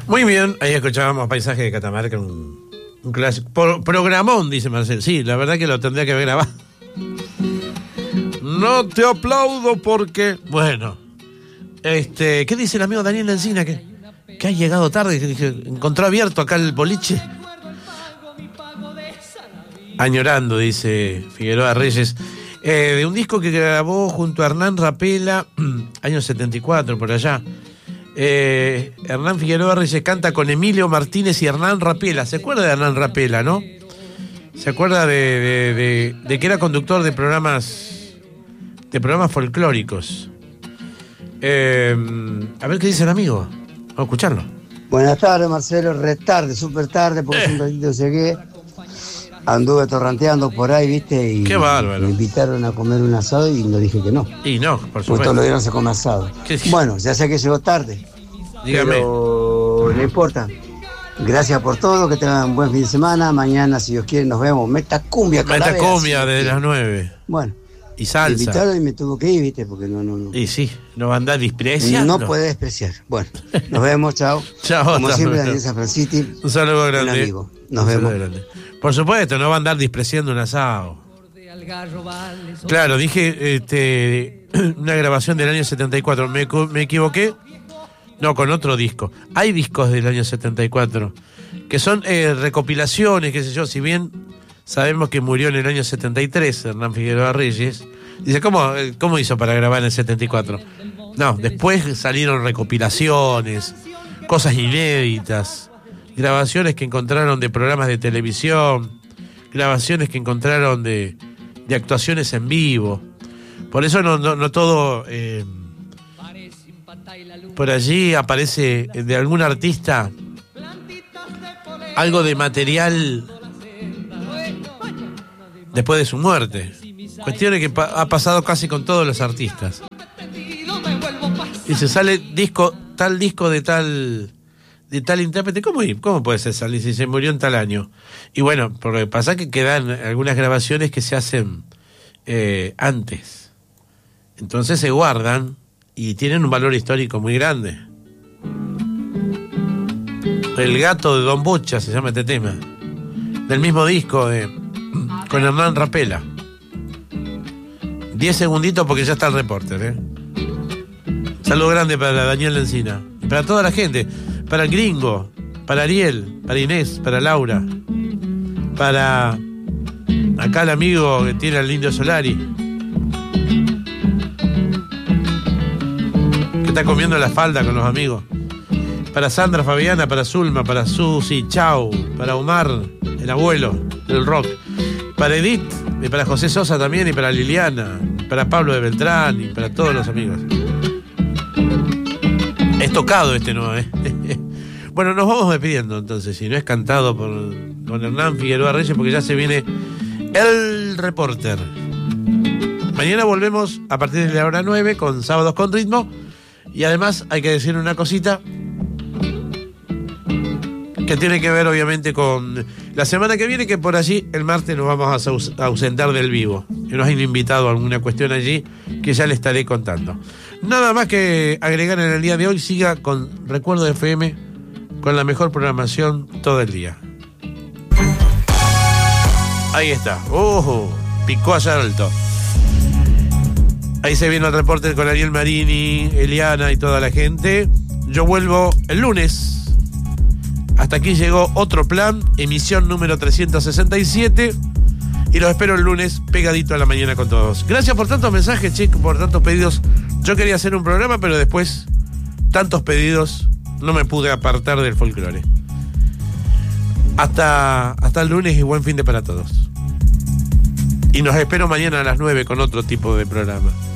Muy bien, ahí escuchábamos Paisaje de Catamarca, un clásico. Programón, dice Marcel. Sí, la verdad que lo tendría que haber grabado. No te aplaudo porque... Bueno, ¿qué dice el amigo Daniel Encina? Que ha llegado tarde, que encontró abierto acá el boliche. Añorando, dice Figueroa Reyes. De un disco que grabó junto a Hernán Rapela, año 74, por allá. Hernán Figueroa Reyes canta con Emilio Martínez y Hernán Rapela. ¿Se acuerda de Hernán Rapela, no? ¿Se acuerda de que era conductor de programas folclóricos? A ver qué dice el amigo. Vamos a escucharlo. Buenas tardes, Marcelo. Súper tarde, porque hace un ratito llegué. Anduve torranteando por ahí, ¿viste? Y qué bárbaro. Me invitaron a comer un asado y no dije que no. Y no, por supuesto. Porque todos los días no se come asado. Bueno, ya sé que llegó tarde. Dígame. Pero no importa. Gracias por todo, que tengan un buen fin de semana. Mañana, si Dios quiere, nos vemos. Meta cumbia, desde las 9. Bueno. Y salsa. Me invitaron y me tuvo que ir, ¿viste? Porque no. Y sí, no va a andar despreciando. No puede despreciar. Bueno, nos vemos, chao. Chao. Como siempre, Daniel San Francisco. Un saludo grande. Un amigo. Nos vemos. Por supuesto, no va a andar despreciando un asado. Claro, dije una grabación del año 74. Me equivoqué. No, con otro disco. Hay discos del año 74 que son recopilaciones, qué sé yo. Si bien sabemos que murió en el año 73 Hernán Figueroa Reyes. Dice, ¿cómo hizo para grabar en el 74? No, después salieron recopilaciones, cosas inéditas, grabaciones que encontraron de programas de televisión, grabaciones que encontraron de actuaciones en vivo. Por eso no todo... por allí aparece de algún artista algo de material después de su muerte. Cuestiones que ha pasado casi con todos los artistas. Y se sale tal disco de tal intérprete. ¿Cómo puede ser salir si se murió en tal año? Y bueno, porque pasa que quedan algunas grabaciones que se hacen antes. Entonces se guardan y tienen un valor histórico muy grande. El gato de Don Bocha se llama este tema. Del mismo disco con Hernán Rapela. 10 segunditos porque ya está el reporter. Saludo grande para Daniel Encina. Para toda la gente. Para el gringo. Para Ariel. Para Inés. Para Laura. Para acá el amigo que tiene al Indio Solari. Que está comiendo la falda con los amigos. Para Sandra Fabiana. Para Zulma. Para Susi. Chau. Para Omar. El abuelo del rock. Para Edith. Y para José Sosa también. Y para Liliana. Para Pablo de Beltrán. Y para todos los amigos. Es tocado ¿no? Bueno, nos vamos despidiendo entonces. Si no es cantado con Hernán Figueroa Reyes, porque ya se viene el reporter. Mañana volvemos a partir de la hora 9 con Sábados con Ritmo. Y además hay que decir una cosita que tiene que ver obviamente con la semana que viene, que por allí el martes nos vamos a ausentar del vivo, que nos han invitado a alguna cuestión allí que ya le estaré contando. Nada más que agregar en el día de hoy. Siga con Recuerdo FM, con la mejor programación todo el día. Ahí está. Picó allá alto. Ahí se viene el reporte con Ariel Marini, Eliana y toda la gente. Yo vuelvo el lunes. Hasta aquí llegó Otro Plan, emisión número 367. Y los espero el lunes pegadito a la mañana con todos. Gracias por tantos mensajes, chicos, por tantos pedidos. Yo quería hacer un programa, pero después tantos pedidos no me pude apartar del folclore. Hasta el lunes y buen fin de para todos. Y nos espero mañana a las 9 con otro tipo de programa.